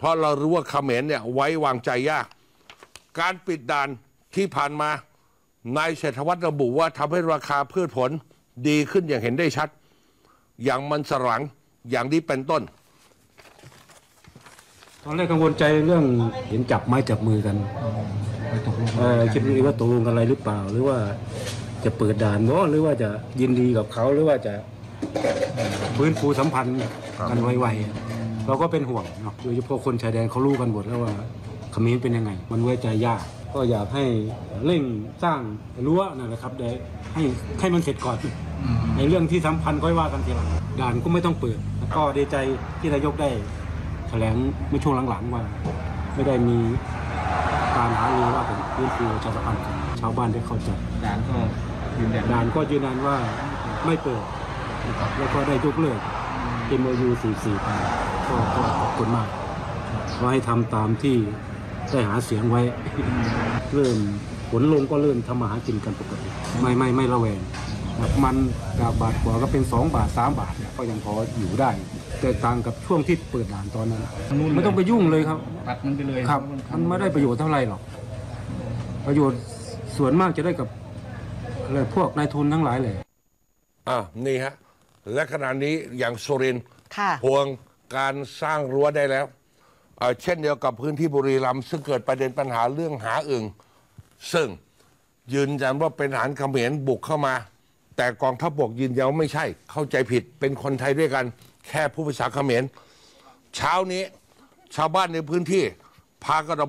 เพราะเรารู้ว่าเขมรเนี่ยไว้วางใจยากการปิดด่านที่ผ่านมานายเศรษฐวัฒน์ระบุว่าทำให้ราคาพืชผลดีขึ้นอย่างเห็นได้ชัดอย่างมันสำปะหลังอย่างนี้เป็นต้นตอนแรกกังวลใจเรื่องเห็นจับไม้จับมือกันคิดว่าตกลงกันอะไรหรือเปล่าหรือว่าจะเปิดด่านหรือว่าจะยินดีกับเขาหรือว่าจะฟื้นฟูสัมพันธ์กันไวๆเราก็เป็นห่วงเนาะโดยเฉพาะคนชายแดนเขารู้กันหมดแล้วว่าเขมรเป็นยังไงมันไว้ใจยากก็อยากให้เร่งสร้างรั้วนั่นแหละครับได้ให้มันเสร็จก่อนในเรื่องที่สัมพันธ์ก็ว่ากันทีหลังด่านก็ไม่ต้องเปิดก็ดีใจที่นายกได้แถลงเมื่อช่วงหลังๆว่าไม่ได้มีการหารือว่าเป็นพื้นที่ประชาสัมพันธ์ชาวบ้านได้เข้าใจด่านก็ยืนยันว่าไม่เปิดแล้วก็ได้ยกเลิก MOU 44ก็ขอบคุณมากก็ให้ทำตามที่ได้หาเสียงไว้เริ่มผลลงก็เริ่มทำมาหากินกันปกติไม่ระแวงมันจากบาทกว่าก็เป็น2 บาท 3 บาทก็ยังพออยู่ได้แต่ต่างกับช่วงที่เปิดด่านตอนนั้นไม่ต้องไปยุ่งเลยครับตัดมันไปเลยครับมันไม่ได้ประโยชน์เท่าไหร่หรอกประโยชน์ส่วนมากจะได้กับอะไรพวกนายทุนทั้งหลายเลยนี่ฮะและขณะนี้อย่างสุรินทร์พวงการสร้างรั้วได้แล้วเช่นเดียวกับพื้นที่บุรีรัมย์ซึ่งเกิดประเด็นปัญหาเรื่องหาอึ่งซึ่งยืนยันว่าเป็นทหารเขมรบุกเข้ามาแต่กองทัพบกยืนยันว่าไม่ใช่เข้าใจผิดเป็นคนไทยด้วยกันแค่ผู้ภาษาเขมรเช้านี้ชาวบ้านในพื้นที่พากัน